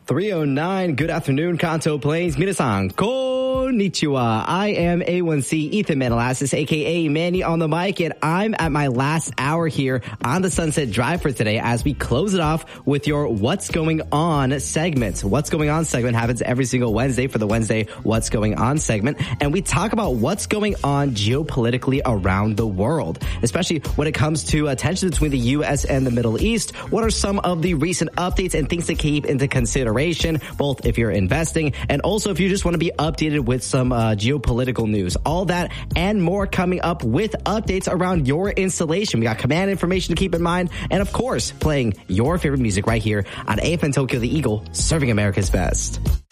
309. Good afternoon, Kanto Plains. Minasan, konnichiwa. I am A1C Ethan Manalassis, a.k.a. Manny on the mic, and I'm at my last hour here on the Sunset Drive for today as we close it off with your What's Going On segment. What's Going On segment happens every single Wednesday for the Wednesday What's Going On segment, and we talk about what's going on geopolitically around the world, especially when it comes to tensions between the U.S. and the Middle East. What are some of the recent updates and things to keep into consideration, both if you're investing and also if you just want to be updated with some geopolitical news. All that and more coming up with updates around your installation. We got command information to keep in mind, and of course, playing your favorite music right here on AFN Tokyo The Eagle, serving America's best.